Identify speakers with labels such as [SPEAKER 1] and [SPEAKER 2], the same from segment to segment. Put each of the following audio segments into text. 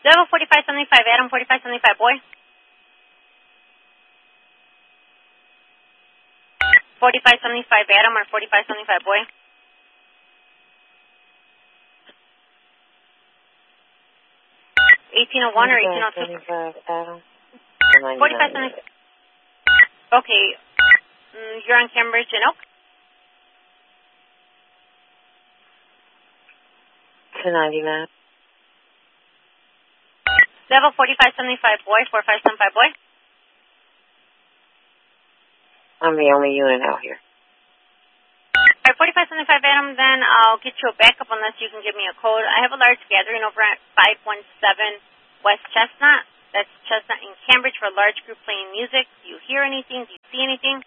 [SPEAKER 1] Level 4575, Adam, 4575, boy. 4575, Adam, or 4575, boy. $1801 or 1802?
[SPEAKER 2] 4575, Adam.
[SPEAKER 1] 4575. Okay. You're on Cambridge and Oak?
[SPEAKER 2] 299.
[SPEAKER 1] Level 4575, boy, 4575, boy.
[SPEAKER 2] I'm the only unit out here.
[SPEAKER 1] All right, 4575, Adam, then I'll get you a backup unless you can give me a code. I have a large gathering over at 517 West Chestnut. That's Chestnut in Cambridge for a large group playing music. Do you hear anything? Do you see anything?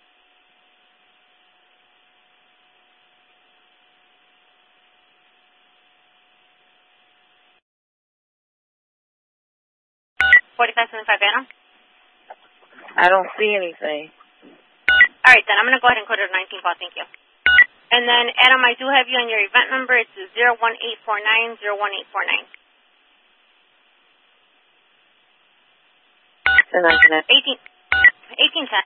[SPEAKER 1] $45.75, Adam.
[SPEAKER 2] I don't see anything.
[SPEAKER 1] All right, then I'm going to go ahead and code it 19 call. Thank you. And then, Adam, I do have you on your event number. It's 01849 01849. 1810.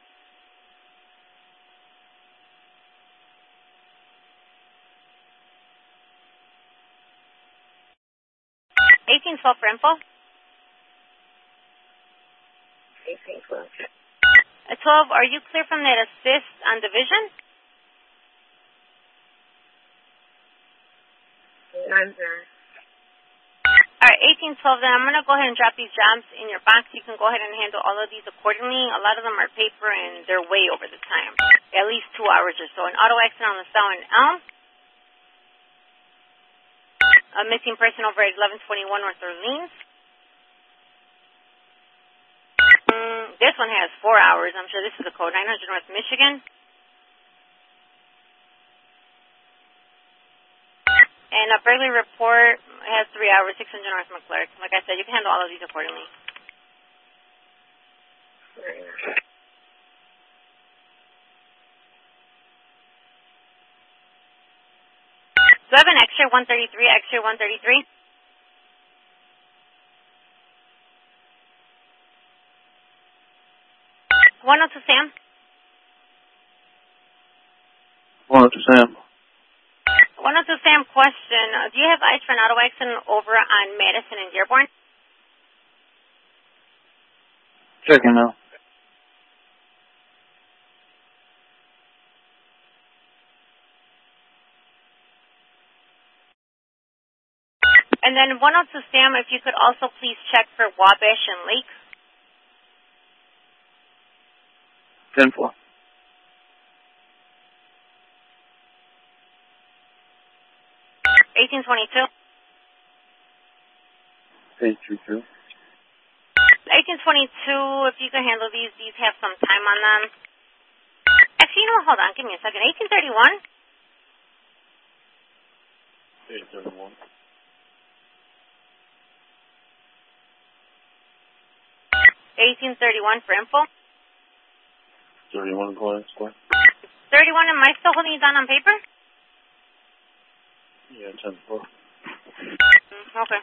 [SPEAKER 1] 1812 for info.
[SPEAKER 2] 1812.
[SPEAKER 1] At 12, are you clear from that assist on division?
[SPEAKER 2] I'm there.
[SPEAKER 1] All right, 1812, then I'm going to go ahead and drop these jobs in your box. You can go ahead and handle all of these accordingly. A lot of them are paper, and they're way over the time, at least 2 hours or so. An auto accident on the South and Elm. A missing person over at 1121 North Orleans. This one has 4 hours. I'm sure this is the code. 900 North Michigan. And a burglary report has 3 hours, 600 North McClurg. Like I said, you can handle all of these accordingly. 7 X-ray 133, X-ray 133. One to Sam.
[SPEAKER 3] 102 Sam.
[SPEAKER 1] 102 Sam, question. Do you have eyes for an auto accident over on Madison and Dearborn?
[SPEAKER 3] Checking now.
[SPEAKER 1] And then 102 Sam, if you could also please check for Wabash and Lake.
[SPEAKER 3] 10-4.
[SPEAKER 1] 1822.
[SPEAKER 3] 822.
[SPEAKER 1] 1822, if you can handle these have some time on them. Actually, you know what, hold on, give me a second. 1831?
[SPEAKER 3] 831.
[SPEAKER 1] 1831 for info.
[SPEAKER 3] 31 Glen Square.
[SPEAKER 1] 31, am I still holding you down on paper?
[SPEAKER 3] Yeah, 10-4.
[SPEAKER 1] Okay.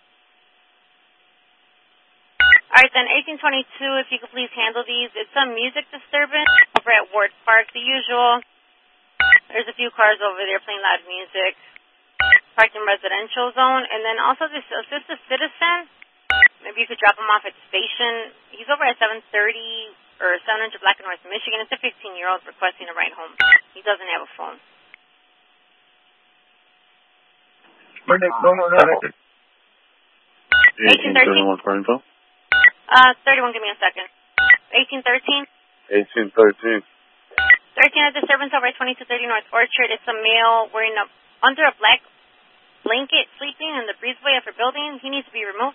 [SPEAKER 1] All right, then 1822, if you could please handle these. It's a music disturbance over at Ward Park, the usual. There's a few cars over there playing loud music. Parked in residential zone. And then also this assist a citizen. Maybe you could drop him off at the station. He's over at 730 or 700 Black and North Michigan. It's a 15-year-old requesting a ride home. He doesn't have a phone.
[SPEAKER 3] 1831 for info.
[SPEAKER 1] 31, give me a second. 1813?
[SPEAKER 3] 1813.
[SPEAKER 1] 13, a disturbance over at 2230 North Orchard. It's a male wearing under a black blanket sleeping in the breezeway of a building. He needs to be removed.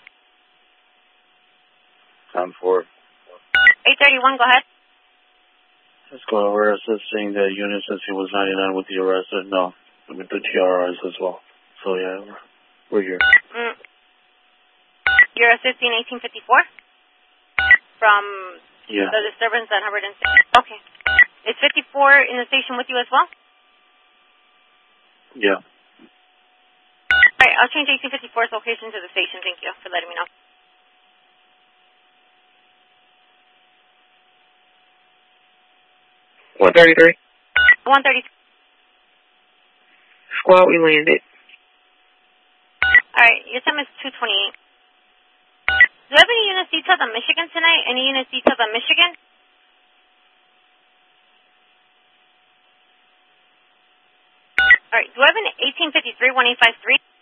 [SPEAKER 3] 10-4.
[SPEAKER 1] 831, go ahead.
[SPEAKER 3] Let's go over assisting the unit since he was 99 with the arrested. No, with the TRRs as well. So yeah, we're here.
[SPEAKER 1] You're assisting 1854? From
[SPEAKER 3] yeah.
[SPEAKER 1] the disturbance at Hubbard and... Okay. Is 54 in the station with you as well?
[SPEAKER 3] Yeah.
[SPEAKER 1] All right, right, I'll change 1854's location to the station. Thank you for letting me know.
[SPEAKER 2] $133.
[SPEAKER 1] 133.
[SPEAKER 2] Squad, we landed.
[SPEAKER 1] All right, your time is 2:28. Do you have any units detailed on Michigan tonight? Any units detailed on Michigan? All right, do I have an 1853-1853?